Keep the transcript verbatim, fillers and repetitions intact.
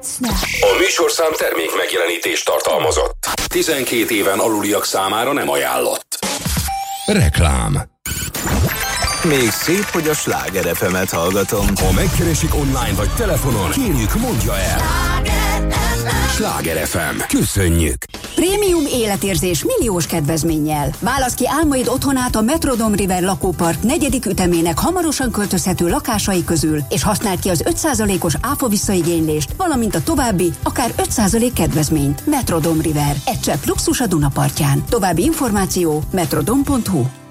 A műsorszám termék megjelenítést tartalmazott. tizenkét éven aluliak számára nem ajánlott. Reklám. Még szép, hogy a Sláger ef emet hallgatom. Ha megkeresik online vagy telefonon, kérjük, mondja el. Sláger ef em. Köszönjük! Prémium életérzés milliós kedvezménnyel. Válasz ki álmaid otthonát a Metrodome River lakópark negyedik ütemének hamarosan költözhető lakásai közül, és használd ki az öt százalékos áfa visszaigénylést, valamint a további, akár öt százalék kedvezményt. Metrodome River. Egy csepp luxus a Dunapartján. További információ metrodome pont hu.